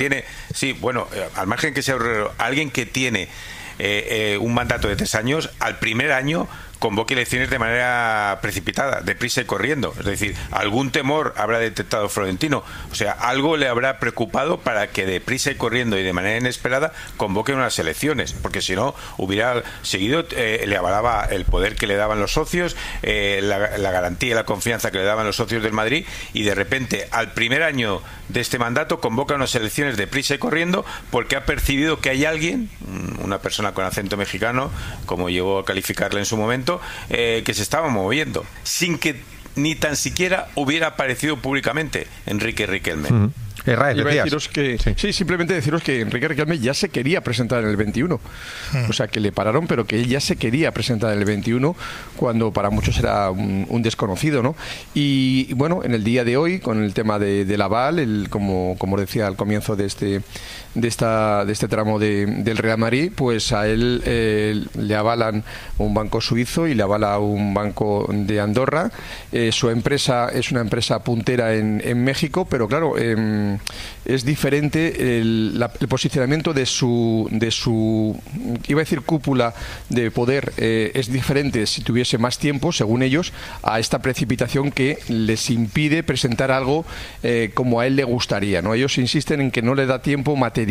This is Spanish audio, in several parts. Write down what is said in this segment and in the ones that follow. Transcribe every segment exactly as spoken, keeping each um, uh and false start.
tiene, sí, bueno, al margen que sea alguien que tiene eh, eh, un mandato de tres años, al primer año convoque elecciones de manera precipitada, deprisa y corriendo. Es decir, algún temor habrá detectado Florentino. O sea, algo le habrá preocupado para que deprisa y corriendo y de manera inesperada convoque unas elecciones. Porque si no, hubiera seguido, eh, le avalaba el poder que le daban los socios, eh, la, la garantía y la confianza que le daban los socios del Madrid, y de repente, al primer año de este mandato, convoca unas elecciones deprisa y corriendo porque ha percibido que hay alguien, una persona con acento mexicano, como llegó a calificarle en su momento, Eh, que se estaba moviendo sin que ni tan siquiera hubiera aparecido públicamente Enrique Riquelme. Uh-huh. Israel, Iba a deciros que, sí. sí, simplemente deciros que Enrique Riquelme ya se quería presentar en el veintiuno. Mm. O sea, que le pararon, pero que él ya se quería presentar en el veintiuno, cuando para muchos era un, un desconocido, ¿no? Y bueno, en el día de hoy, con el tema de, del aval, el, como, como decía al comienzo de este de esta de este tramo de, del Real Madrid, pues a él eh, le avalan un banco suizo y le avala un banco de Andorra. Eh, su empresa es una empresa puntera en, en México, pero claro, eh, es diferente el, la, el posicionamiento de su de su iba a decir cúpula de poder, eh, es diferente si tuviese más tiempo, según ellos, a esta precipitación que les impide presentar algo eh, como a él le gustaría, ¿no? Ellos insisten en que no le da tiempo material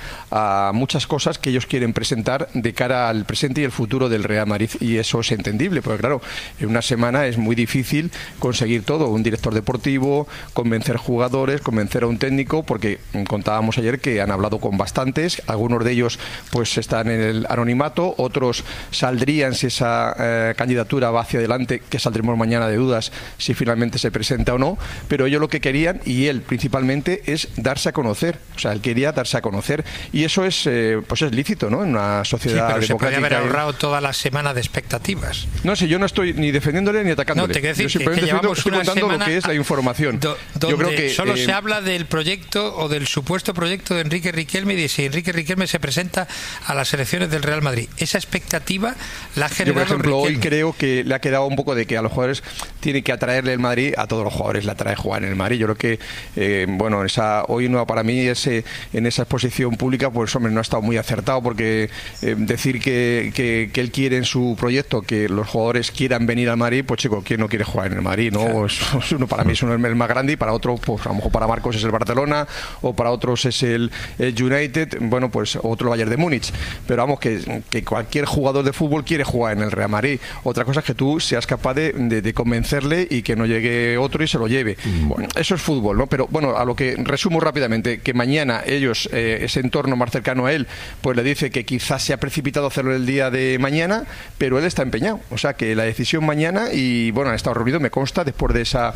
a muchas cosas que ellos quieren presentar de cara al presente y el futuro del Real Madrid, y eso es entendible, porque claro, en una semana es muy difícil conseguir todo, un director deportivo, convencer jugadores, convencer a un técnico, porque contábamos ayer que han hablado con bastantes, algunos de ellos pues están en el anonimato, otros saldrían si esa eh, candidatura va hacia adelante, que saldremos mañana de dudas si finalmente se presenta o no, pero ellos lo que querían, y él principalmente, es darse a conocer, o sea, él quería darse a conocer, y eso es eh, pues es lícito, ¿no? En una sociedad sí, pero democrática. Se podría haber ahorrado toda la semana de expectativas. No sé, yo no estoy ni defendiéndole ni atacándole. No, te quiero decir yo simplemente que, que estoy, estoy contando lo que es la información. Do, donde yo creo que solo eh, se habla del proyecto o del supuesto proyecto de Enrique Riquelme y de si Enrique Riquelme se presenta a las elecciones del Real Madrid. Esa expectativa la ha generado Yo, por ejemplo, Riquelme. Hoy creo que le ha quedado un poco de que a los jugadores tiene que atraerle el Madrid, a todos los jugadores le atrae jugar en el Madrid. Yo creo que, eh, bueno, esa hoy no para mí ese en esa exposición pública, pues hombre, no ha estado muy acertado, porque eh, decir que, que, que él quiere en su proyecto que los jugadores quieran venir al Madrid, pues chico, ¿quién no quiere jugar en el Madrid? ¿No? Claro. Es, es uno, para mí es uno el más grande, y para otros, pues a lo mejor para Marcos es el Barcelona, o para otros es el, el United, bueno, pues otro el Bayern de Múnich. Pero vamos, que, que cualquier jugador de fútbol quiere jugar en el Real Madrid. Otra cosa es que tú seas capaz de, de, de convencerle y que no llegue otro y se lo lleve. Bueno, eso es fútbol, ¿no? Pero bueno, a lo que resumo rápidamente, que mañana ellos, eh, ese entorno más cercano a él, pues le dice que quizás se ha precipitado hacerlo el día de mañana, pero él está empeñado. O sea, que la decisión mañana, y bueno, han estado reunidos, me consta, después de esa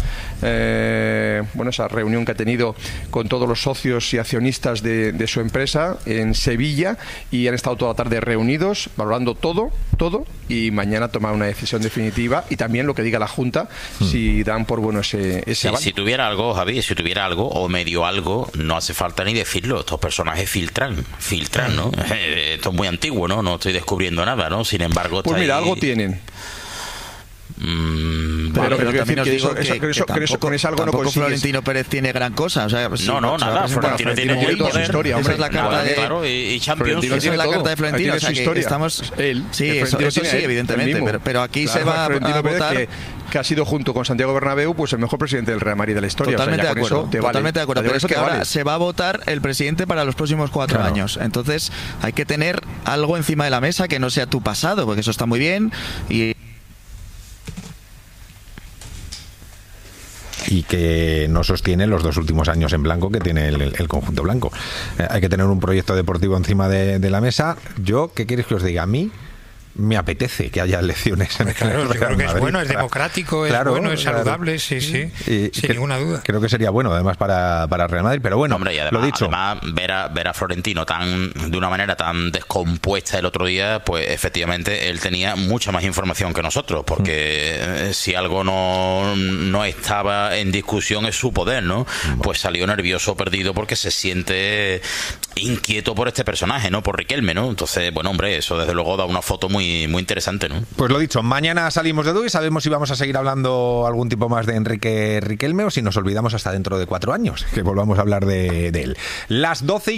eh, bueno, esa reunión que ha tenido con todos los socios y accionistas de, de su empresa en Sevilla, y han estado toda la tarde reunidos, valorando todo, todo, y mañana tomar una decisión definitiva, y también lo que diga la Junta, hmm. si dan por bueno ese, ese sí, aval. Si tuviera algo, Javi, si tuviera algo, o medio algo, no hace falta ni decirlo. Estos personajes filtran, filtran, ¿no? Esto es muy antiguo, ¿no? No estoy descubriendo nada, ¿no? Sin embargo, pues mira, ahí... algo tienen. Mm, pero, vale, pero también os digo que, eso, que, que, eso, que tampoco, con ese algo no consigues. Florentino Pérez tiene gran cosa, o sea, no, si, no, nada, Florentino tiene tiene toda su historia, hombre. Esa es la carta nada, de claro, y, y Champions, esa es la todo. carta de Florentino, o sea, que historia. estamos él, sí, eso, eso sí, evidentemente, pero, pero aquí claro, se va a, a votar que, que ha sido, junto con Santiago Bernabéu, pues el mejor presidente del Real Madrid de la historia. Totalmente o sea, de acuerdo, te totalmente vale. de acuerdo, pero es que ahora vale. se va a votar el presidente para los próximos cuatro claro. años, entonces hay que tener algo encima de la mesa que no sea tu pasado, porque eso está muy bien y y que no sostiene los dos últimos años en blanco que tiene el, el conjunto blanco. Eh, hay que tener un proyecto deportivo encima de, de la mesa. Yo, ¿qué quieres que os diga? A mí me apetece que haya elecciones en claro, el yo creo que es Madrid. bueno, es democrático, es claro, bueno, es saludable, claro. sí, sí, y, sin que, ninguna duda. Creo que sería bueno, además, para, para Real Madrid, pero bueno, hombre, y además, lo dicho. Además, ver a, ver a Florentino tan de una manera tan descompuesta el otro día, pues efectivamente él tenía mucha más información que nosotros, porque mm. si algo no, no estaba en discusión es su poder, ¿no? Mm. Pues salió nervioso, perdido, porque se siente inquieto por este personaje, ¿no? Por Riquelme, ¿no? Entonces, bueno, hombre, eso desde luego da una foto muy muy, muy interesante, ¿no? Pues lo dicho, mañana salimos de Dui, sabemos si vamos a seguir hablando algún tipo más de Enrique Riquelme o si nos olvidamos hasta dentro de cuatro años, que volvamos a hablar de, de él. Las doce y